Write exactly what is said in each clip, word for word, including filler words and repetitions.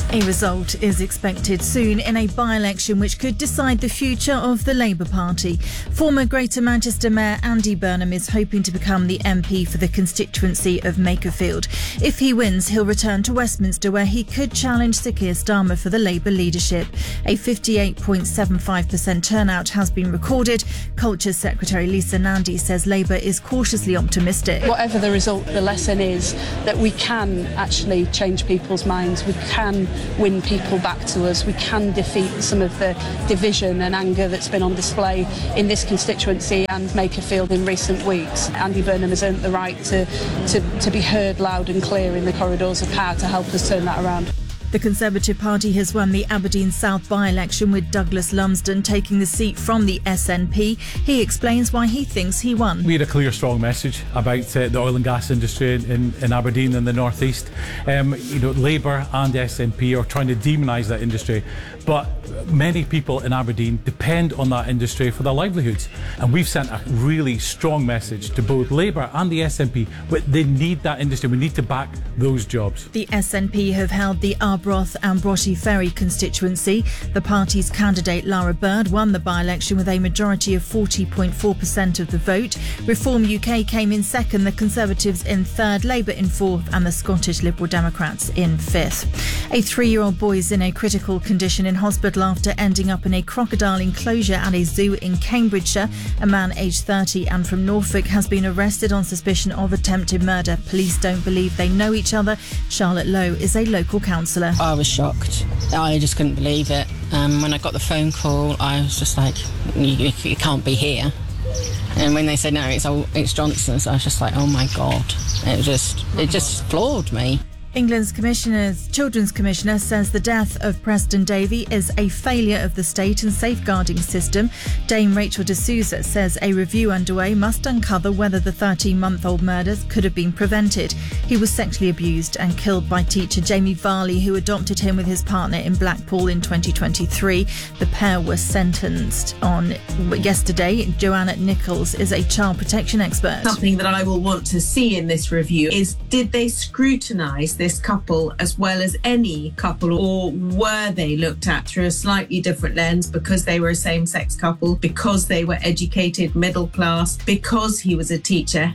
A result is expected soon in a by-election which could decide the future of the Labour Party. Former Greater Manchester Mayor Andy Burnham is hoping to become the M P for the constituency of Makerfield. If he wins, he'll return to Westminster where he could challenge Sir Keir Starmer for the Labour leadership. A fifty-eight point seven five percent turnout has been recorded. Culture Secretary Lisa Nandy says Labour is cautiously optimistic. Whatever the result, the lesson is that we can actually change people's minds. We can win people back to us. We can defeat some of the division and anger that's been on display in this constituency and Makerfield in recent weeks. Andy Burnham has earned the right to, to, to be heard loud and clear in the corridors of power to help us turn that around. The Conservative Party has won the Aberdeen South by-election with Douglas Lumsden taking the seat from the S N P. He explains why he thinks he won. We had a clear, strong message about uh, the oil and gas industry in, in Aberdeen and the North East. Um, you know, Labour and S N P are trying to demonise that industry, but many people in Aberdeen depend on that industry for their livelihoods. And we've sent a really strong message to both Labour and the S N P. They need that industry. We need to back those jobs. The S N P have held the Arbroath and Brochy Ferry constituency. The party's candidate Lara Bird won the by-election with a majority of forty point four percent of the vote. Reform U K came in second, the Conservatives in third, Labour in fourth and the Scottish Liberal Democrats in fifth. A three-year-old boy is in a critical condition in hospital after ending up in a crocodile enclosure at a zoo in Cambridgeshire. A man aged thirty and from Norfolk has been arrested on suspicion of attempted murder. Police don't believe they know each other. Charlotte Lowe is a local councillor. I was shocked. I just couldn't believe it. Um, when I got the phone call, I was just like, you, you can't be here. And when they said, no, it's, it's Johnson's, I was just like, oh my God. It just, it just floored me. England's commissioner's, Children's Commissioner says the death of Preston Davey is a failure of the state and safeguarding system. Dame Rachel de Souza says a review underway must uncover whether the thirteen-month-old murders could have been prevented. He was sexually abused and killed by teacher Jamie Varley, who adopted him with his partner in Blackpool in twenty twenty-three. The pair were sentenced on yesterday. Joanna Nichols is a child protection expert. Something that I will want to see in this review is, did they scrutinise this couple as well as any couple, or were they looked at through a slightly different lens because they were a same-sex couple, because they were educated, middle class, because he was a teacher?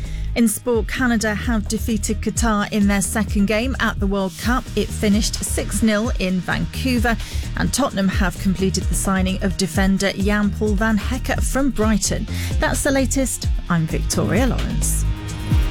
In sport, Canada have defeated Qatar in their second game at the World Cup. It finished six nil in Vancouver, and Tottenham have completed the signing of defender Jan Paul van Hekke from Brighton. That's the latest. I'm Victoria Lawrence.